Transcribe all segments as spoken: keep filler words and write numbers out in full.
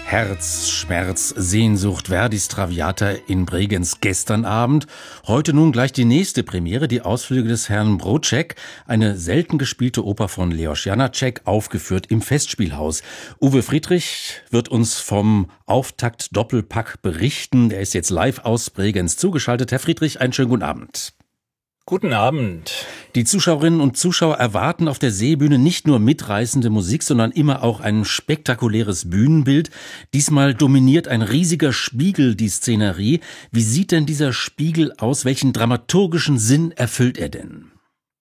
Herz, Schmerz, Sehnsucht, Verdis Traviata in Bregenz gestern Abend. Heute nun gleich die nächste Premiere, die Ausflüge des Herrn Broček, eine selten gespielte Oper von Leos Janáček, aufgeführt im Festspielhaus. Uwe Friedrich wird uns vom Auftakt Doppelpack berichten. Er ist jetzt live aus Bregenz zugeschaltet. Herr Friedrich, einen schönen guten Abend. Guten Abend. Die Zuschauerinnen und Zuschauer erwarten auf der Seebühne nicht nur mitreißende Musik, sondern immer auch ein spektakuläres Bühnenbild. Diesmal dominiert ein riesiger Spiegel die Szenerie. Wie sieht denn dieser Spiegel aus? Welchen dramaturgischen Sinn erfüllt er denn?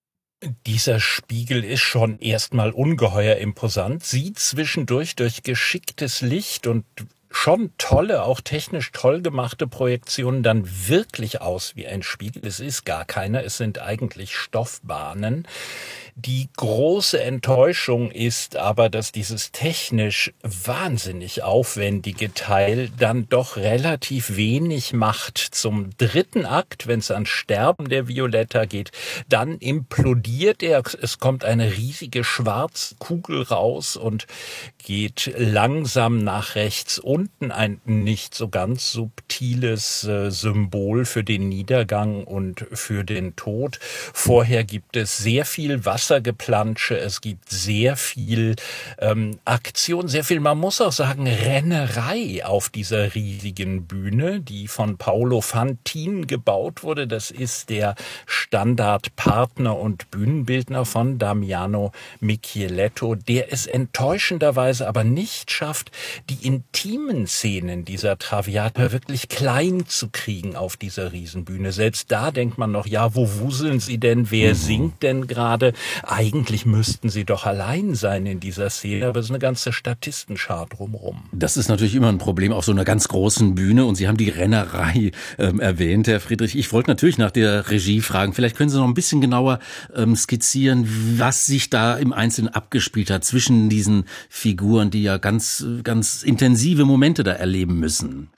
Dieser Spiegel ist schon erstmal ungeheuer imposant, sieht zwischendurch durch geschicktes Licht und schon tolle, auch technisch toll gemachte Projektionen dann wirklich aus wie ein Spiegel. Es ist gar keiner, es sind eigentlich Stoffbahnen. Die große Enttäuschung ist aber, dass dieses technisch wahnsinnig aufwendige Teil dann doch relativ wenig macht. Zum dritten Akt, wenn es ans Sterben der Violetta geht, dann implodiert er. Es kommt eine riesige schwarze Kugel raus und geht langsam nach rechts unten, ein nicht so ganz subtiles äh, Symbol für den Niedergang und für den Tod. Vorher gibt es sehr viel Wassergeplansche, es gibt sehr viel ähm, Aktion, sehr viel, man muss auch sagen, Rennerei auf dieser riesigen Bühne, die von Paolo Fantin gebaut wurde. Das ist der Standardpartner und Bühnenbildner von Damiano Micheletto, der es enttäuschenderweise aber nicht schafft, die intimen Szenen dieser Traviata wirklich klein zu kriegen auf dieser Riesenbühne. Selbst da denkt man noch, ja, wo wuseln sie denn? Wer mhm. singt denn gerade? Eigentlich müssten sie doch allein sein in dieser Szene, aber es ist eine ganze Statistenschar drumherum. Das ist natürlich immer ein Problem auf so einer ganz großen Bühne und Sie haben die Rennerei ähm, erwähnt, Herr Friedrich. Ich wollte natürlich nach der Regie fragen. Vielleicht können Sie noch ein bisschen genauer ähm, skizzieren, was sich da im Einzelnen abgespielt hat zwischen diesen Figuren, die ja ganz, ganz intensive Momente da erleben müssen.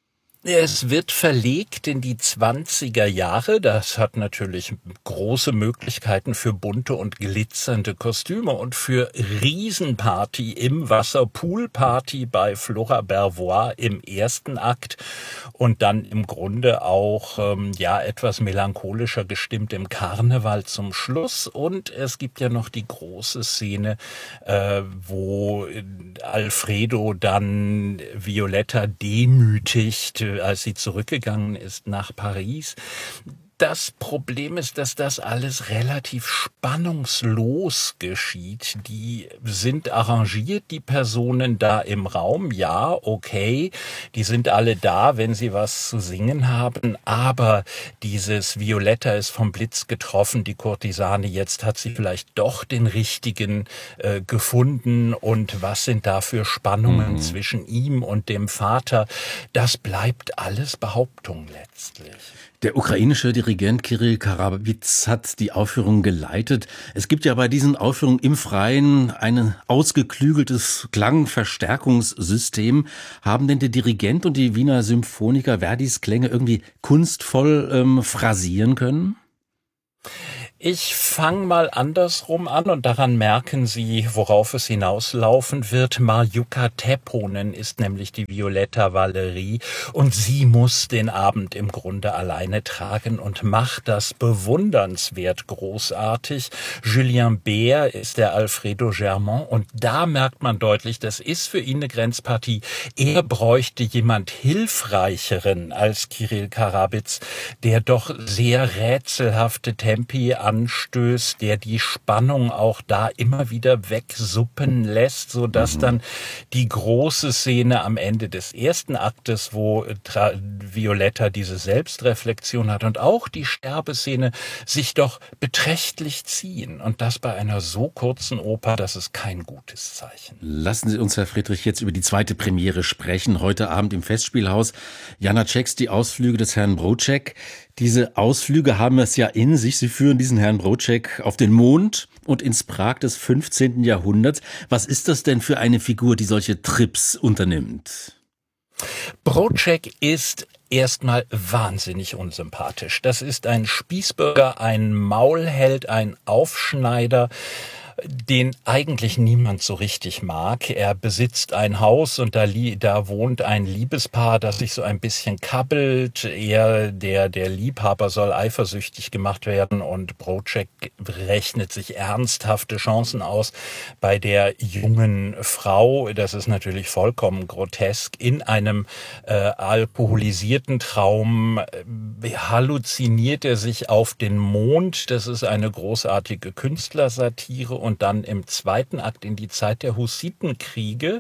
Es wird verlegt in die zwanziger Jahre. Das hat natürlich große Möglichkeiten für bunte und glitzernde Kostüme und für Riesenparty im Wasser, Poolparty bei Flora Bervois im ersten Akt und dann im Grunde auch ähm, ja etwas melancholischer gestimmt im Karneval zum Schluss. Und es gibt ja noch die große Szene, äh, wo Alfredo dann Violetta demütigt, als sie zurückgegangen ist nach Paris. Das Problem ist, dass das alles relativ spannungslos geschieht. Die sind arrangiert, die Personen da im Raum. Ja, okay, die sind alle da, wenn sie was zu singen haben. Aber dieses Violetta ist vom Blitz getroffen, die Kurtisane, jetzt hat sie vielleicht doch den richtigen äh, gefunden. Und was sind da für Spannungen mhm. zwischen ihm und dem Vater? Das bleibt alles Behauptung letztlich. Der ukrainische Dirigent Kirill Karabits hat die Aufführung geleitet. Es gibt ja bei diesen Aufführungen im Freien ein ausgeklügeltes Klangverstärkungssystem. Haben denn der Dirigent und die Wiener Symphoniker Verdis Klänge irgendwie kunstvoll ähm, phrasieren können? Ich fange mal andersrum an und daran merken Sie, worauf es hinauslaufen wird. Marjuka Tepponen ist nämlich die Violetta Valerie und sie muss den Abend im Grunde alleine tragen und macht das bewundernswert großartig. Julien Bert ist der Alfredo Germont und da merkt man deutlich, das ist für ihn eine Grenzpartie. Er bräuchte jemand Hilfreicheren als Kirill Karabits, der doch sehr rätselhafte Tempi anstößt, der die Spannung auch da immer wieder wegsuppen lässt, so dass mhm. dann die große Szene am Ende des ersten Aktes, wo Tra- Violetta diese Selbstreflexion hat und auch die Sterbeszene sich doch beträchtlich ziehen. Und das bei einer so kurzen Oper, das ist kein gutes Zeichen. Lassen Sie uns, Herr Friedrich, jetzt über die zweite Premiere sprechen. Heute Abend im Festspielhaus Janáčeks, die Ausflüge des Herrn Broček. Diese Ausflüge haben es ja in sich. Sie führen diesen Herrn Broček auf den Mond und ins Prag des fünfzehnten Jahrhunderts. Was ist das denn für eine Figur, die solche Trips unternimmt? Broček ist erstmal wahnsinnig unsympathisch. Das ist ein Spießbürger, ein Maulheld, ein Aufschneider. den eigentlich niemand so richtig mag. Er besitzt ein Haus und da, da wohnt ein Liebespaar, das sich so ein bisschen kabbelt. Er, der, der Liebhaber soll eifersüchtig gemacht werden und Broček rechnet sich ernsthafte Chancen aus bei der jungen Frau. Das ist natürlich vollkommen grotesk. In einem äh, alkoholisierten Traum äh, halluziniert er sich auf den Mond. Das ist eine großartige Künstlersatire. Und dann im zweiten Akt in die Zeit der Hussitenkriege.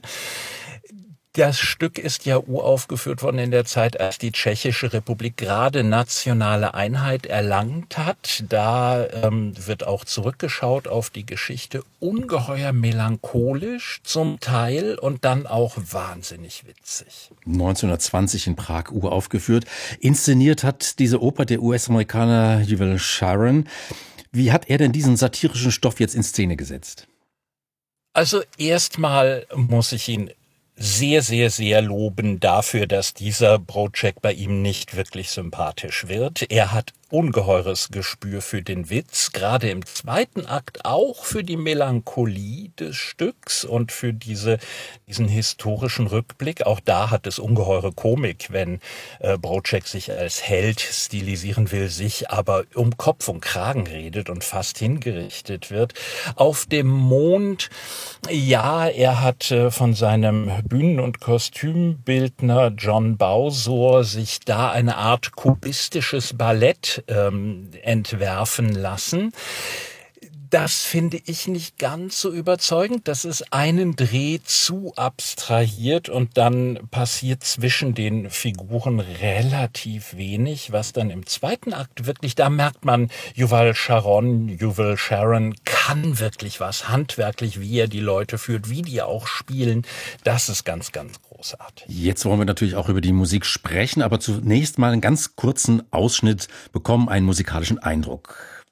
Das Stück ist ja uraufgeführt worden in der Zeit, als die Tschechische Republik gerade nationale Einheit erlangt hat. Da ähm, wird auch zurückgeschaut auf die Geschichte, ungeheuer melancholisch zum Teil und dann auch wahnsinnig witzig. neunzehnhundertzwanzig in Prag uraufgeführt. Inszeniert hat diese Oper der U S-Amerikaner Yuval Sharon. Wie hat er denn diesen satirischen Stoff jetzt in Szene gesetzt? Also erstmal muss ich ihn sehr, sehr, sehr loben dafür, dass dieser Broček bei ihm nicht wirklich sympathisch wird. Er hat ungeheures Gespür für den Witz, gerade im zweiten Akt auch für die Melancholie des Stücks und für diese, diesen historischen Rückblick. Auch da hat es ungeheure Komik, wenn äh, Broček sich als Held stilisieren will, sich aber um Kopf und Kragen redet und fast hingerichtet wird. Auf dem Mond, ja, er hat äh, von seinem Bühnen- und Kostümbildner John Bausor sich da eine Art kubistisches Ballett ähm, entwerfen lassen. Das finde ich nicht ganz so überzeugend. Das ist einen Dreh zu abstrahiert und dann passiert zwischen den Figuren relativ wenig, was dann im zweiten Akt wirklich, da merkt man, Yuval Sharon, Yuval Sharon kann wirklich was handwerklich, wie er die Leute führt, wie die auch spielen. Das ist ganz, ganz großartig. Jetzt wollen wir natürlich auch über die Musik sprechen, aber zunächst mal einen ganz kurzen Ausschnitt bekommen, einen musikalischen Eindruck.